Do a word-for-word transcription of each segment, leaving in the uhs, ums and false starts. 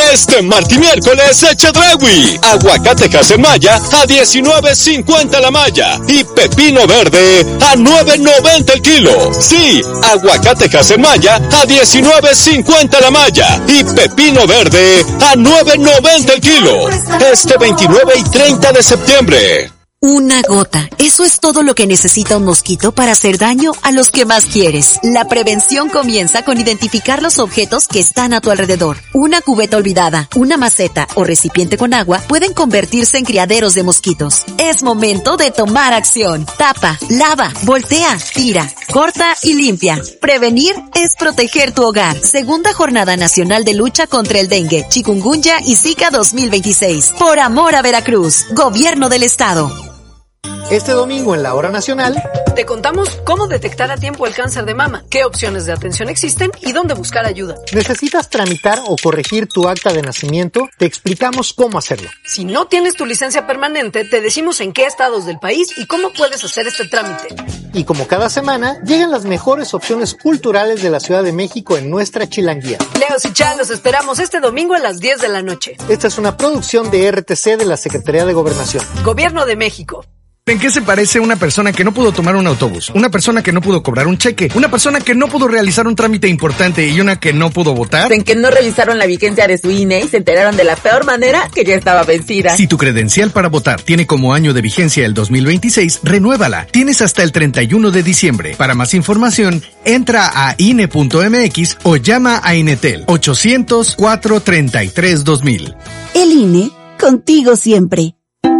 Este martes y miércoles, Chedraui. Aguacate Casemaya a diecinueve cincuenta la malla. Y pepino verde a nueve noventa el kilo. Sí, aguacate Casemaya a diecinueve cincuenta la malla. Y pepino verde a nueve noventa el kilo. Este veintinueve y treinta de septiembre. Una gota. Eso es todo lo que necesita un mosquito para hacer daño a los que más quieres. La prevención comienza con identificar los objetos que están a tu alrededor. Una cubeta olvidada, una maceta o recipiente con agua pueden convertirse en criaderos de mosquitos. Es momento de tomar acción. Tapa, lava, voltea, tira, corta y limpia. Prevenir es proteger tu hogar. Segunda Jornada Nacional de Lucha contra el Dengue, Chikungunya y Zika dos mil veintiséis. Por amor a Veracruz. Gobierno del Estado. Este domingo en la Hora Nacional te contamos cómo detectar a tiempo el cáncer de mama, qué opciones de atención existen y dónde buscar ayuda. ¿Necesitas tramitar o corregir tu acta de nacimiento? Te explicamos cómo hacerlo. Si no tienes tu licencia permanente, te decimos en qué estados del país y cómo puedes hacer este trámite. Y como cada semana, llegan las mejores opciones culturales de la Ciudad de México en nuestra Chilanguía. Leos y Chan, los esperamos este domingo a las diez de la noche. Esta es una producción de R T C de la Secretaría de Gobernación. Gobierno de México. ¿En qué se parece una persona que no pudo tomar un autobús? Una persona que no pudo cobrar un cheque, una persona que no pudo realizar un trámite importante y una que no pudo votar. En que no revisaron la vigencia de su I N E y se enteraron de la peor manera que ya estaba vencida. Si tu credencial para votar tiene como año de vigencia el dos mil veintiséis, renuévala. Tienes hasta el treinta y uno de diciembre. Para más información, entra a I N E punto M X o llama a Inetel ochocientos, cuatrocientos treinta y tres, dos mil. El I N E, contigo siempre.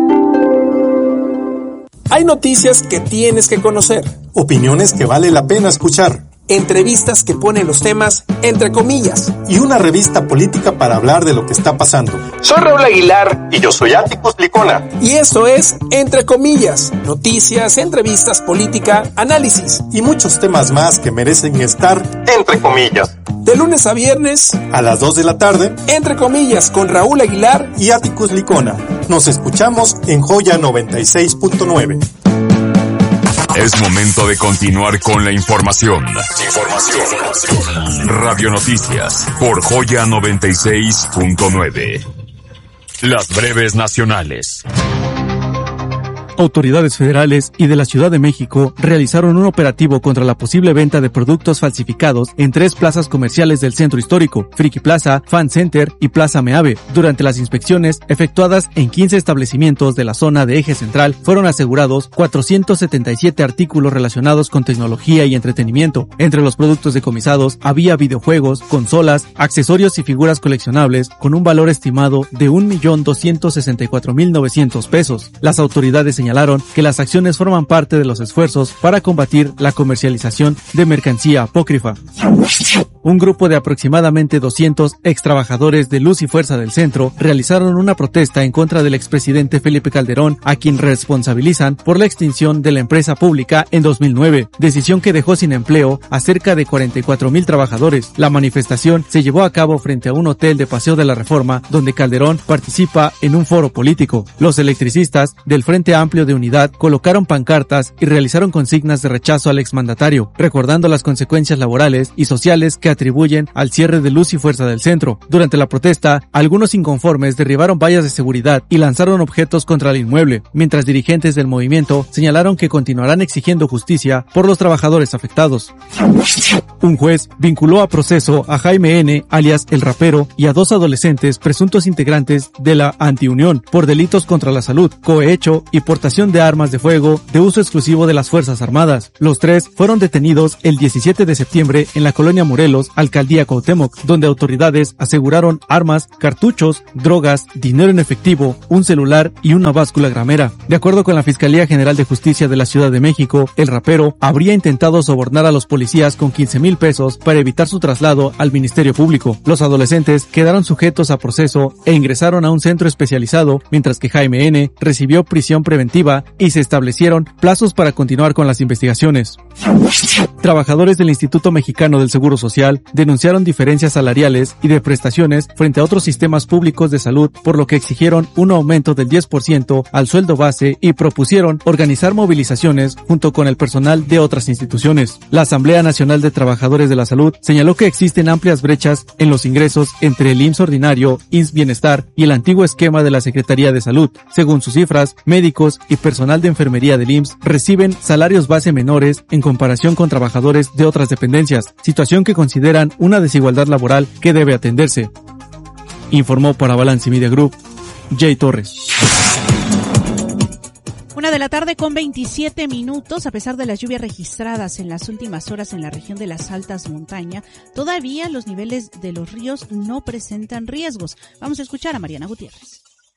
Hay noticias que tienes que conocer, opiniones que vale la pena escuchar, entrevistas que ponen los temas entre comillas y una revista política para hablar de lo que está pasando. Soy Raúl Aguilar y yo soy Atticus Licona. Y esto es Entre Comillas, noticias, entrevistas, política, análisis y muchos temas más que merecen estar entre comillas. De lunes a viernes a las dos de la tarde, Entre Comillas con Raúl Aguilar y Atticus Licona. Nos escuchamos en Joya noventa y seis punto nueve. Es momento de continuar con la información. Información. Radio Noticias por Joya noventa y seis punto nueve. Las breves nacionales. Autoridades federales y de la Ciudad de México realizaron un operativo contra la posible venta de productos falsificados en tres plazas comerciales del centro histórico, Friki Plaza, Fan Center y Plaza Meave. Durante las inspecciones efectuadas en quince establecimientos de la zona de Eje Central, fueron asegurados cuatrocientos setenta y siete artículos relacionados con tecnología y entretenimiento. Entre los productos decomisados había videojuegos, consolas, accesorios y figuras coleccionables con un valor estimado de un millón doscientos sesenta y cuatro mil novecientos pesos. Las autoridades señalaron Señalaron que las acciones forman parte de los esfuerzos para combatir la comercialización de mercancía apócrifa. Un grupo de aproximadamente doscientos ex trabajadores de Luz y Fuerza del Centro realizaron una protesta en contra del expresidente Felipe Calderón, a quien responsabilizan por la extinción de la empresa pública en dos mil nueve, decisión que dejó sin empleo a cerca de cuarenta y cuatro mil trabajadores. La manifestación se llevó a cabo frente a un hotel de Paseo de la Reforma, donde Calderón participa en un foro político. Los electricistas del Frente Amplio de Unidad colocaron pancartas y realizaron consignas de rechazo al exmandatario, recordando las consecuencias laborales y sociales que atribuyen al cierre de Luz y Fuerza del Centro. Durante la protesta, algunos inconformes derribaron vallas de seguridad y lanzaron objetos contra el inmueble, mientras dirigentes del movimiento señalaron que continuarán exigiendo justicia por los trabajadores afectados. Un juez vinculó a proceso a Jaime N., alias El Rapero, y a dos adolescentes presuntos integrantes de la Antiunión por delitos contra la salud, cohecho y portación de armas de fuego de uso exclusivo de las Fuerzas Armadas. Los tres fueron detenidos el diecisiete de septiembre en la colonia Morelos, alcaldía Cuauhtémoc, donde autoridades aseguraron armas, cartuchos, drogas, dinero en efectivo, un celular y una báscula gramera. De acuerdo con la Fiscalía General de Justicia de la Ciudad de México, el rapero habría intentado sobornar a los policías con quince mil pesos para evitar su traslado al Ministerio Público. Los adolescentes quedaron sujetos a proceso e ingresaron a un centro especializado, mientras que Jaime N. recibió prisión preventiva y se establecieron plazos para continuar con las investigaciones. Trabajadores del Instituto Mexicano del Seguro Social denunciaron diferencias salariales y de prestaciones frente a otros sistemas públicos de salud, por lo que exigieron un aumento del diez por ciento al sueldo base y propusieron organizar movilizaciones junto con el personal de otras instituciones. La Asamblea Nacional de Trabajadores de la Salud señaló que existen amplias brechas en los ingresos entre el I M S S ordinario, I M S S Bienestar y el antiguo esquema de la Secretaría de Salud. Según sus cifras, médicos y personal de enfermería del I M S S reciben salarios base menores en comparación con trabajadores de otras dependencias, situación que consideran una desigualdad laboral que debe atenderse. Informó para Balance Media Group, Jay Torres. Una de la tarde con veintisiete minutos, a pesar de las lluvias registradas en las últimas horas en la región de las altas montañas, todavía los niveles de los ríos no presentan riesgos. Vamos a escuchar a Mariana Gutiérrez.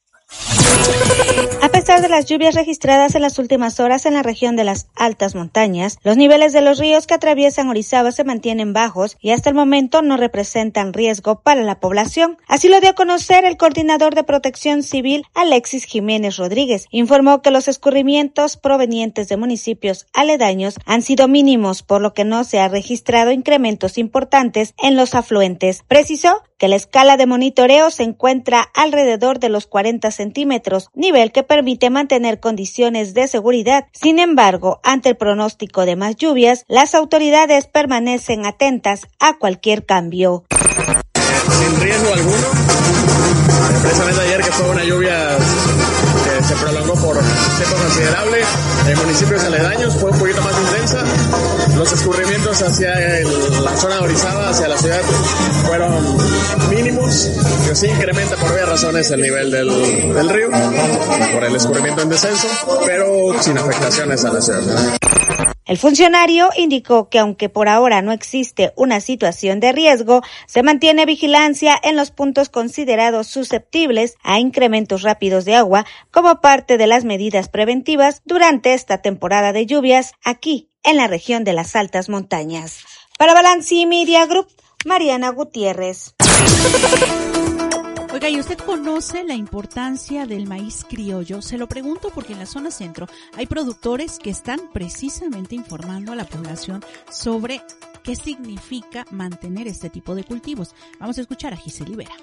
A pesar de las lluvias registradas en las últimas horas en la región de las altas montañas, los niveles de los ríos que atraviesan Orizaba se mantienen bajos y hasta el momento no representan riesgo para la población. Así lo dio a conocer el coordinador de Protección Civil, Alexis Jiménez Rodríguez. Informó que los escurrimientos provenientes de municipios aledaños han sido mínimos, por lo que no se ha registrado incrementos importantes en los afluentes. Precisó que la escala de monitoreo se encuentra alrededor de los cuarenta centímetros, nivel que permite mantener condiciones de seguridad. Sin embargo, ante el pronóstico de más lluvias, las autoridades permanecen atentas a cualquier cambio. Sin riesgo alguno, precisamente ayer que fue una lluvia que se prolongó por tiempo considerable, en municipios aledaños fue un poquito más intensa. Los escurrimientos hacia el, la zona de Orizaba, hacia la ciudad, fueron mínimos, que sí incrementa por varias razones el nivel del, del río, por el escurrimiento en descenso, pero sin afectaciones a la ciudad. El funcionario indicó que aunque por ahora no existe una situación de riesgo, se mantiene vigilancia en los puntos considerados susceptibles a incrementos rápidos de agua como parte de las medidas preventivas durante esta temporada de lluvias aquí en la región de las altas montañas. Para Balance Media Group, Mariana Gutiérrez. Oiga, ¿y usted conoce la importancia del maíz criollo? Se lo pregunto porque en la zona centro hay productores que están precisamente informando a la población sobre qué significa mantener este tipo de cultivos. Vamos a escuchar a Giselle Vera.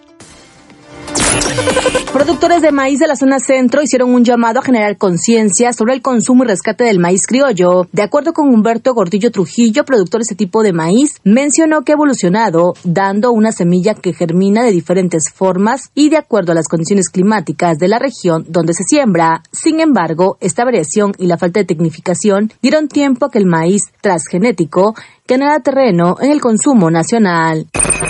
Productores de maíz de la zona centro hicieron un llamado a generar conciencia sobre el consumo y rescate del maíz criollo. De acuerdo con Humberto Gordillo Trujillo, productor de este tipo de maíz, mencionó que ha evolucionado, dando una semilla que germina de diferentes formas y de acuerdo a las condiciones climáticas de la región donde se siembra. Sin embargo, esta variación y la falta de tecnificación dieron tiempo a que el maíz transgenético ganara terreno en el consumo nacional.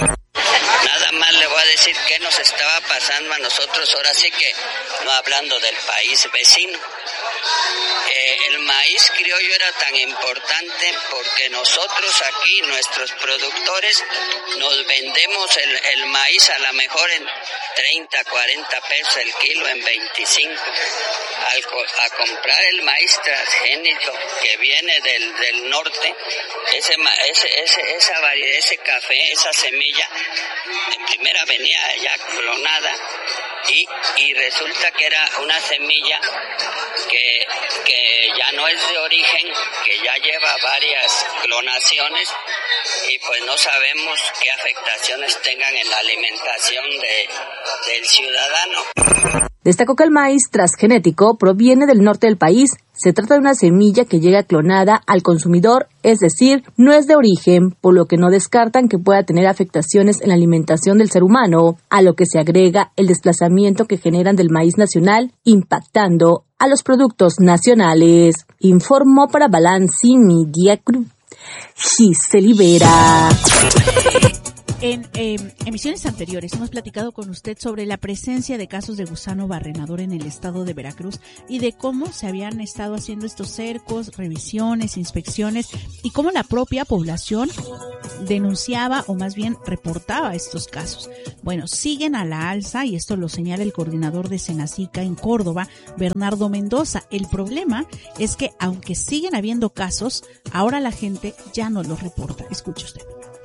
Qué nos estaba pasando a nosotros, ahora sí que no hablando del país vecino. Eh, el maíz criollo era tan importante porque nosotros aquí, nuestros productores, nos vendemos el, el maíz a la mejor en treinta, cuarenta pesos el kilo, en veinticinco. Al a comprar el maíz transgénico que viene del, del norte, ese, ese, ese, esa variedad, ese café, esa semilla, en primera venía ya clonada y, y resulta que era una semilla que, que ya no es de origen, que ya lleva varias clonaciones y pues no sabemos qué afectaciones tengan en la alimentación de, del ciudadano. Destacó que el maíz transgenético proviene del norte del país. Se trata de una semilla que llega clonada al consumidor, es decir, no es de origen, por lo que no descartan que pueda tener afectaciones en la alimentación del ser humano, a lo que se agrega el desplazamiento que generan del maíz nacional, impactando a los productos nacionales. Informó para Balance Media Group, Giselle Vera. En eh, emisiones anteriores hemos platicado con usted sobre la presencia de casos de gusano barrenador en el estado de Veracruz y de cómo se habían estado haciendo estos cercos, revisiones, inspecciones y cómo la propia población denunciaba o más bien reportaba estos casos. Bueno, siguen a la alza y esto lo señala el coordinador de Senacica en Córdoba, Bernardo Mendoza. El problema es que aunque siguen habiendo casos, ahora la gente ya no los reporta. Escuche usted.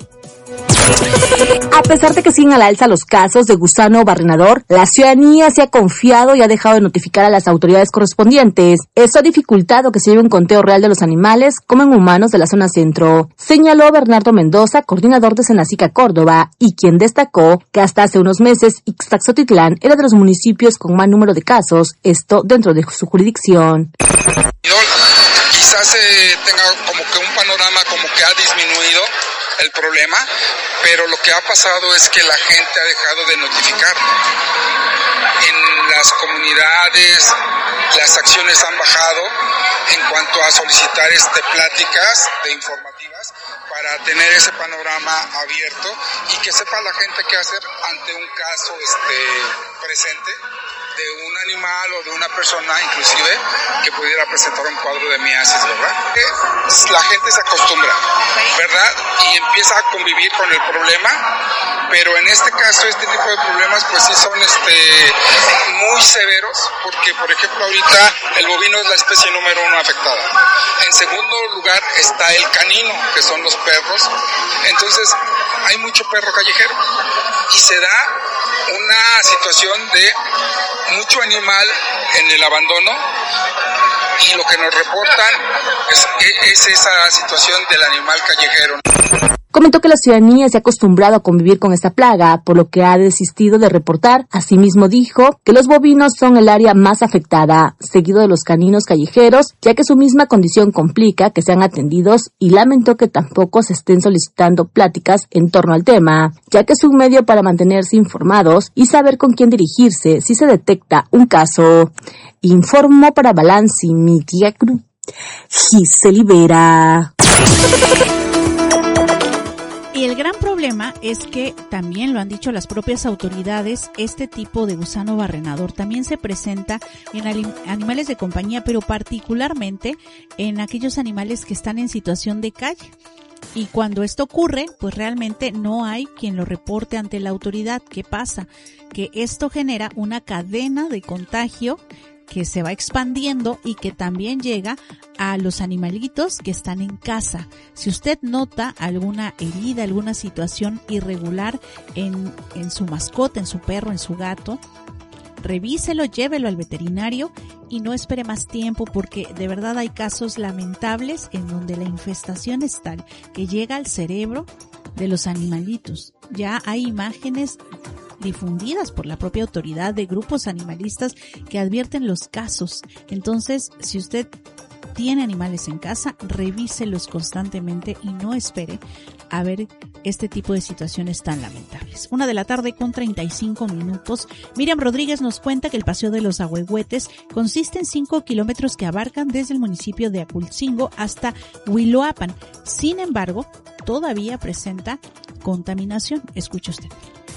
A pesar de que siguen a la alza los casos de gusano barrenador, la ciudadanía se ha confiado y ha dejado de notificar a las autoridades correspondientes. Esto ha dificultado que se lleve un conteo real de los animales como en humanos de la zona centro, señaló Bernardo Mendoza, coordinador de Senacica Córdoba, y quien destacó que hasta hace unos meses Ixtaxotitlán era de los municipios con más número de casos, esto dentro de su jurisdicción. Quizás eh, tenga como que un panorama como que ha disminuido el problema, pero lo que ha pasado es que la gente ha dejado de notificar. En las comunidades las acciones han bajado en cuanto a solicitar este pláticas de informativas para tener ese panorama abierto y que sepa la gente qué hacer ante un caso este presente de un animal o de una persona inclusive que pudiera presentar un cuadro de miasis, ¿verdad? La gente se acostumbra, ¿verdad? Y empieza a convivir con el problema, pero en este caso este tipo de problemas pues sí son este muy severos porque por ejemplo ahorita el bovino es la especie número uno afectada. En segundo lugar está el canino, que son los perros. Entonces hay mucho perro callejero y se da una situación de mucho animal en el abandono y lo que nos reportan es, es esa situación del animal callejero. Comentó que la ciudadanía se ha acostumbrado a convivir con esta plaga, por lo que ha desistido de reportar. Asimismo dijo que los bovinos son el área más afectada, seguido de los caninos callejeros, ya que su misma condición complica que sean atendidos, y lamentó que tampoco se estén solicitando pláticas en torno al tema, ya que es un medio para mantenerse informados y saber con quién dirigirse si se detecta un caso. Informó para Balance Media Group Giseli Vera. Y el gran problema es que, también lo han dicho las propias autoridades, este tipo de gusano barrenador también se presenta en animales de compañía, pero particularmente en aquellos animales que están en situación de calle. Y cuando esto ocurre, pues realmente no hay quien lo reporte ante la autoridad. ¿Qué pasa? Que esto genera una cadena de contagio que se va expandiendo y que también llega a los animalitos que están en casa. Si usted nota alguna herida, alguna situación irregular en, en su mascota, en su perro, en su gato, revíselo, llévelo al veterinario y no espere más tiempo, porque de verdad hay casos lamentables en donde la infestación es tal que llega al cerebro de los animalitos. Ya hay imágenes difundidas por la propia autoridad de grupos animalistas que advierten los casos. Entonces, si usted tiene animales en casa, revíselos constantemente y no espere a ver este tipo de situaciones tan lamentables. Una de la tarde con treinta y cinco minutos. Miriam Rodríguez nos cuenta que el Paseo de los Ahuehuetes consiste en cinco kilómetros que abarcan desde el municipio de Acultzingo hasta Huiloapan. Sin embargo, todavía presenta contaminación. Escuche usted.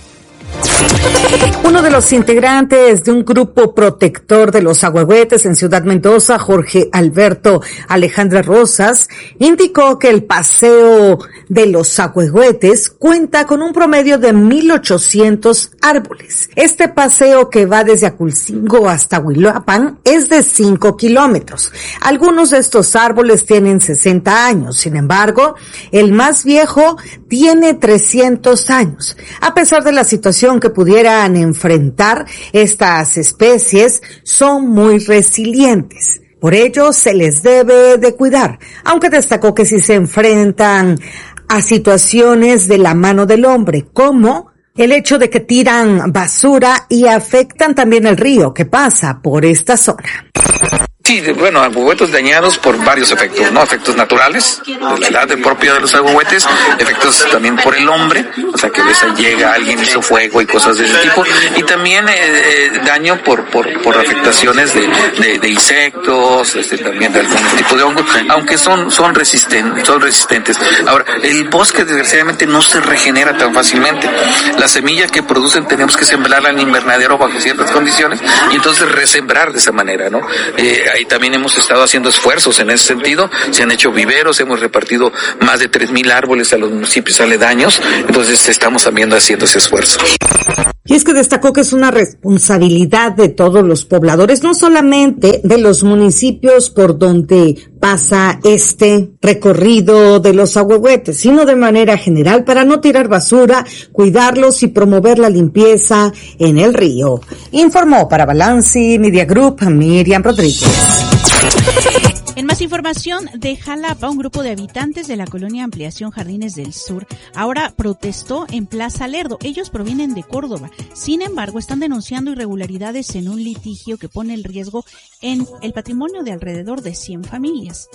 Uno de los integrantes de un grupo protector de los ahuehuetes en Ciudad Mendoza, Jorge Alberto Alejandra Rosas, indicó que el Paseo de los Ahuehuetes cuenta con un promedio de mil ochocientos árboles. Este paseo, que va desde Acultzingo hasta Huiloapan, es de cinco kilómetros. Algunos de estos árboles tienen sesenta años. Sin embargo, el más viejo tiene trescientos años. A pesar de la situación que pudieran enfrentar, estas especies son muy resilientes. Por ello, se les debe de cuidar, aunque destacó que si se enfrentan a situaciones de la mano del hombre, como el hecho de que tiran basura y afectan también el río que pasa por esta zona. Sí, bueno, ahuehuetes dañados por varios efectos, ¿no? Efectos naturales, de la edad propia de los ahuehuetes, efectos también por el hombre, o sea que a veces llega alguien, hizo fuego y cosas de ese tipo, y también eh, eh, daño por por por afectaciones de, de, de insectos, este, también de algún tipo de hongo, aunque son son resistentes, son resistentes. Ahora, el bosque desgraciadamente no se regenera tan fácilmente. La semilla que producen tenemos que sembrarla en invernadero bajo ciertas condiciones y entonces resembrar de esa manera, ¿no? Eh, Ahí también hemos estado haciendo esfuerzos en ese sentido, se han hecho viveros, hemos repartido más de tres mil árboles a los municipios aledaños, entonces estamos también haciendo ese esfuerzo. Y es que destacó que es una responsabilidad de todos los pobladores, no solamente de los municipios por donde pasa este recorrido de los ahuehuetes, sino de manera general para no tirar basura, cuidarlos y promover la limpieza en el río. Informó para Balanci Media Group Miriam Rodríguez. En más información de Jalapa, un grupo de habitantes de la colonia Ampliación Jardines del Sur ahora protestó en Plaza Lerdo. Ellos provienen de Córdoba. Sin embargo, están denunciando irregularidades en un litigio que pone en riesgo en el patrimonio de alrededor de cien familias.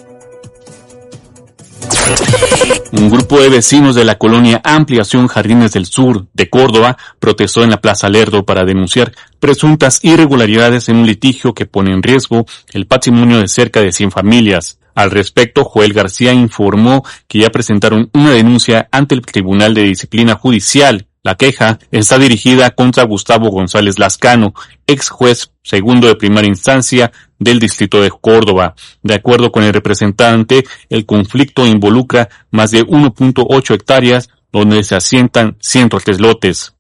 Un grupo de vecinos de la colonia Ampliación Jardines del Sur de Córdoba protestó en la Plaza Lerdo para denunciar presuntas irregularidades en un litigio que pone en riesgo el patrimonio de cerca de cien familias. Al respecto, Joel García informó que ya presentaron una denuncia ante el Tribunal de Disciplina Judicial. La queja está dirigida contra Gustavo González Lascano, ex juez segundo de primera instancia del distrito de Córdoba. De acuerdo con el representante, el conflicto involucra más de uno punto ocho hectáreas donde se asientan ciento tres lotes.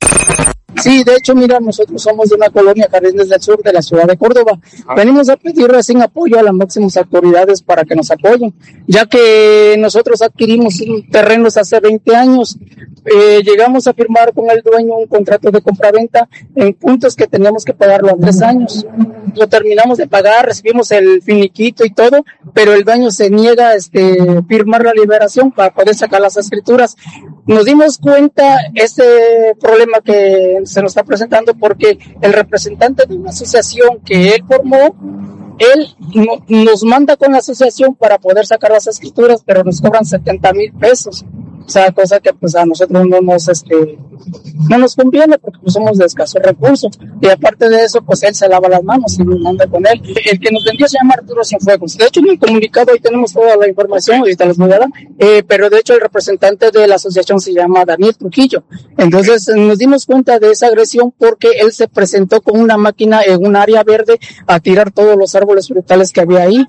Sí, de hecho, mira, nosotros somos de una colonia Jardines del Sur de la ciudad de Córdoba. Venimos a pedir recién apoyo a las máximas autoridades para que nos apoyen, ya que nosotros adquirimos terrenos hace veinte años. Eh, llegamos a firmar con el dueño un contrato de compraventa en puntos que teníamos que pagarlo a tres años. Lo terminamos de pagar, recibimos el finiquito y todo, pero el dueño se niega a este, firmar la liberación para poder sacar las escrituras. Nos dimos cuenta este problema que se nos está presentando porque el representante de una asociación que él formó, él no, nos manda con la asociación para poder sacar las escrituras, pero nos cobran setenta mil pesos. O sea, cosa que pues a nosotros no nos este no nos conviene porque pues somos de escasos recursos. Y aparte de eso, pues él se lava las manos y nos manda con él. El que nos vendió se llama Arturo Cienfuegos. De hecho, en el comunicado ahí tenemos toda la información, ahorita les voy a dar. Eh, pero de hecho el representante de la asociación se llama Daniel Trujillo. Entonces nos dimos cuenta de esa agresión porque él se presentó con una máquina en un área verde a tirar todos los árboles frutales que había ahí.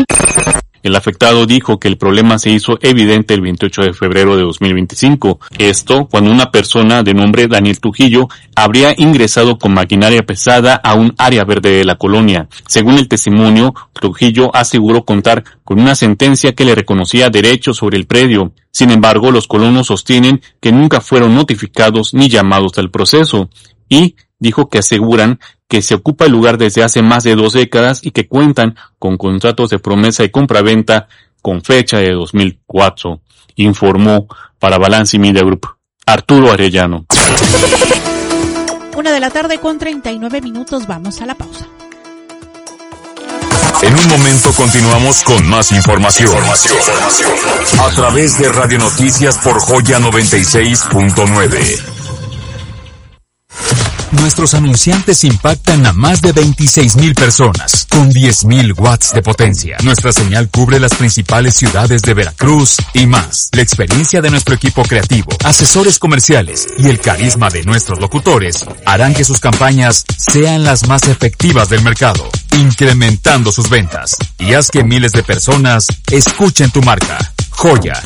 El afectado dijo que el problema se hizo evidente el veintiocho de febrero de dos mil veinticinco. Esto cuando una persona de nombre Daniel Trujillo habría ingresado con maquinaria pesada a un área verde de la colonia. Según el testimonio, Trujillo aseguró contar con una sentencia que le reconocía derechos sobre el predio. Sin embargo, los colonos sostienen que nunca fueron notificados ni llamados al proceso. Y dijo que aseguran que se ocupa el lugar desde hace más de dos décadas y que cuentan con contratos de promesa y compraventa con fecha de dos mil cuatro. Informó para Balanci Media Group Arturo Arellano. Una de la tarde con treinta y nueve minutos, vamos a la pausa. En un momento continuamos con más información. información, información. A través de Radio Noticias por Joya noventa y seis punto nueve. Nuestros anunciantes impactan a más de veintiséis mil personas, con diez mil watts de potencia. Nuestra señal cubre las principales ciudades de Veracruz y más. La experiencia de nuestro equipo creativo, asesores comerciales y el carisma de nuestros locutores harán que sus campañas sean las más efectivas del mercado, incrementando sus ventas. Y haz que miles de personas escuchen tu marca. Joya.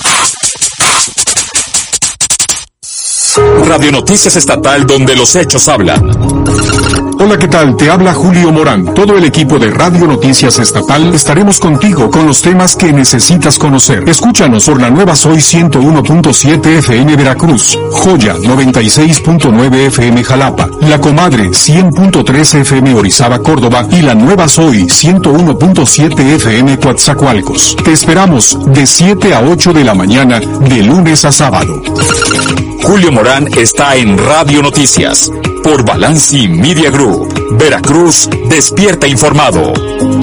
Radio Noticias Estatal, donde los hechos hablan. Hola, ¿qué tal? Te habla Julio Morán. Todo el equipo de Radio Noticias Estatal estaremos contigo con los temas que necesitas conocer. Escúchanos por la nueva Soy ciento uno punto siete F M Veracruz, Joya noventa y seis punto nueve F M Jalapa, La Comadre cien punto tres F M Orizaba Córdoba y la nueva Soy ciento uno punto siete F M Coatzacoalcos. Te esperamos de siete a ocho de la mañana, de lunes a sábado. Julio Morán está en Radio Noticias por Balanci Media Group. Veracruz despierta informado.